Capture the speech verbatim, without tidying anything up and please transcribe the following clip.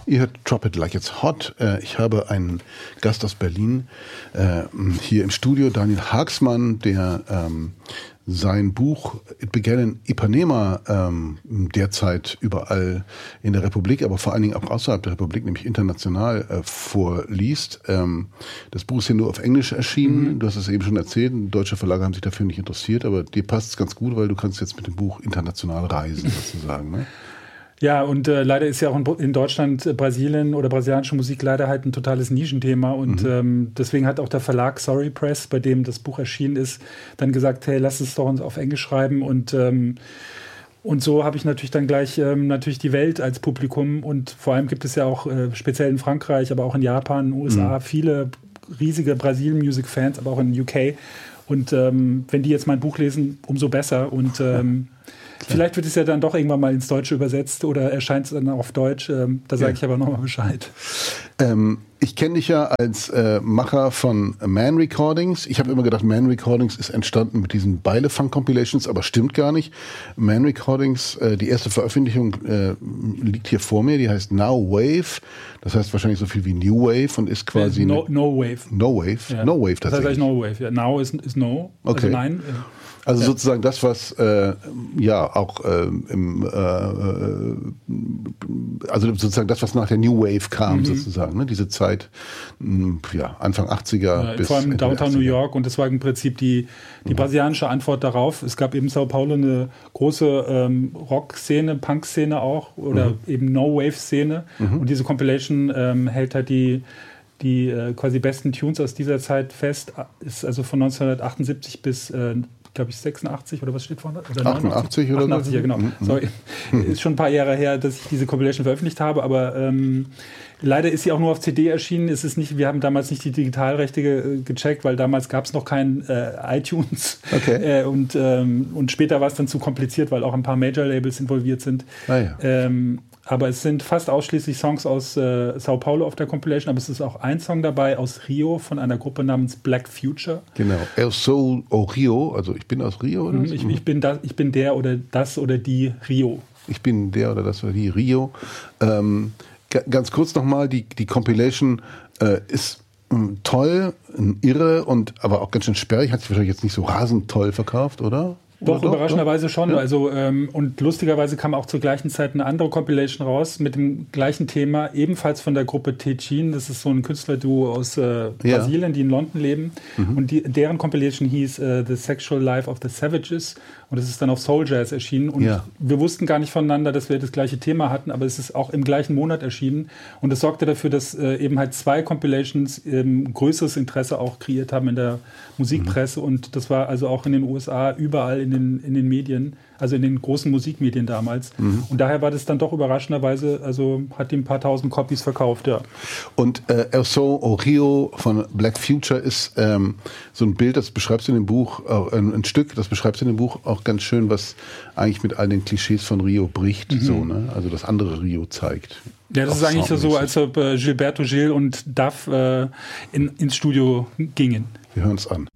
Ihr hört Drop It Like It's Hot. Ich habe einen Gast aus Berlin hier im Studio, Daniel Haagsmann, der sein Buch It Began in Ipanema ähm, derzeit überall in der Republik, aber vor allen Dingen auch außerhalb der Republik, nämlich international äh, vorliest. Ähm, das Buch ist hier nur auf Englisch erschienen. Mhm. Du hast es eben schon erzählt. Deutsche Verlage haben sich dafür nicht interessiert, aber dir passt es ganz gut, weil du kannst jetzt mit dem Buch international reisen, sozusagen, ne? Ja, und äh, leider ist ja auch in, in Deutschland äh, Brasilien oder brasilianische Musik leider halt ein totales Nischenthema und mhm. ähm, deswegen hat auch der Verlag Sorry Press, bei dem das Buch erschienen ist, dann gesagt, hey, lass es doch uns auf Englisch schreiben und ähm, und so habe ich natürlich dann gleich ähm, natürlich die Welt als Publikum und vor allem gibt es ja auch äh, speziell in Frankreich, aber auch in Japan, in den U S A mhm. viele riesige Brasilien-Music-Fans, aber auch in U K und ähm, wenn die jetzt mein Buch lesen, umso besser und ähm, vielleicht wird es ja dann doch irgendwann mal ins Deutsche übersetzt oder erscheint es dann auf Deutsch. Ähm, da sage ja. ich aber nochmal Bescheid. Ähm, ich kenne dich ja als äh, Macher von Man Recordings. Ich habe immer gedacht, Man Recordings ist entstanden mit diesen Beile-Funk-Compilations, aber stimmt gar nicht. Man Recordings, äh, die erste Veröffentlichung äh, liegt hier vor mir, die heißt Now Wave. Das heißt wahrscheinlich so viel wie New Wave und ist quasi... No, no Wave. No Wave? Ja. No Wave tatsächlich. Das heißt eigentlich No Wave, ja. Now ist, ist No, okay. Also nein. Also ja. sozusagen das, was äh, ja auch äh, im äh, also sozusagen das, was nach der New Wave kam, mhm. sozusagen, ne? Diese Zeit, mh, ja, Anfang achtziger ja, bis vor allem Ende Downtown achtziger. New York und das war im Prinzip die, die mhm. brasilianische Antwort darauf. Es gab eben Sao Paulo eine große ähm, Rock-Szene, Punk-Szene auch oder mhm. eben No-Wave-Szene mhm. und diese Compilation ähm, hält halt die die äh, quasi besten Tunes aus dieser Zeit fest, ist also von neunzehnhundertachtundsiebzig bis äh, glaube ich, sechsundachtzig oder was steht vorne? Oder achtundachtzig oder achtundachtzig, so? Ja, genau. Mhm. Sorry. Ist schon ein paar Jahre her, dass ich diese Compilation veröffentlicht habe, aber ähm, leider ist sie auch nur auf C D erschienen. Es ist nicht, wir haben damals nicht die Digitalrechte ge- gecheckt, weil damals gab es noch kein äh, iTunes. Okay. Äh, und, ähm, und später war es dann zu kompliziert, weil auch ein paar Major-Labels involviert sind. Ah, ja. ähm, aber es sind fast ausschließlich Songs aus äh, Sao Paulo auf der Compilation, aber es ist auch ein Song dabei aus Rio von einer Gruppe namens Black Future. Genau, El Sol o Rio, also ich bin aus Rio oder mhm, so? Ich, ich, bin da, ich bin der oder das oder die Rio. Ich bin der oder das oder die Rio. Ähm, g- ganz kurz nochmal, die, die Compilation äh, ist mh, toll, irre und aber auch ganz schön sperrig, hat sich wahrscheinlich jetzt nicht so rasend toll verkauft, oder? Doch, Oder überraschenderweise schon. Ja. Also, ähm, und lustigerweise kam auch zur gleichen Zeit eine andere Compilation raus mit dem gleichen Thema, ebenfalls von der Gruppe Techin. Das ist so ein Künstlerduo aus äh, Brasilien, ja. die in London leben. Mhm. Und die, deren Compilation hieß äh, The Sexual Life of the Savages. Und das ist dann auf Soul Jazz erschienen. Und ja. wir wussten gar nicht voneinander, dass wir das gleiche Thema hatten, aber es ist auch im gleichen Monat erschienen. Und das sorgte dafür, dass äh, eben halt zwei Compilations ähm, größeres Interesse auch kreiert haben in der Musikpresse. Mhm. Und das war also auch in den U S A überall in den, in den Medien, also in den großen Musikmedien damals. Mhm. Und daher war das dann doch überraschenderweise, also hat die ein paar tausend Copies verkauft, ja. Und äh, El Sol o Rio von Black Future ist ähm, so ein Bild, das beschreibst du in dem Buch, äh, ein, ein Stück, das beschreibst du in dem Buch auch ganz schön, was eigentlich mit all den Klischees von Rio bricht, mhm. so, ne? Also das andere Rio zeigt. Ja, das ist eigentlich so, als ob äh, Gilberto Gil und Duff äh, in, ins Studio gingen. Wir hören es an.